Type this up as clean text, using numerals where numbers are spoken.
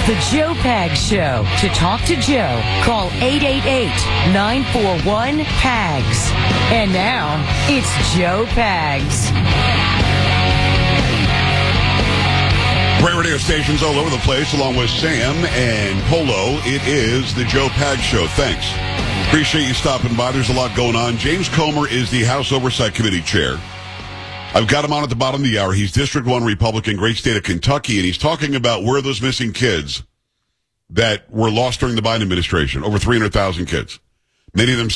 The Joe Pags Show. To talk to Joe, call 888-941-PAGS. And now, it's Joe Pags. Great radio stations all over the place, along with Sam and Polo. It is the Joe Pags Show. Thanks. Appreciate you stopping by. There's a lot going on. James Comer is the House Oversight Committee chair. I've got him on at the bottom of the hour. He's District 1 Republican, great state of Kentucky, and he's talking about where those missing kids that were lost during the Biden administration, over 300,000 kids. Many of them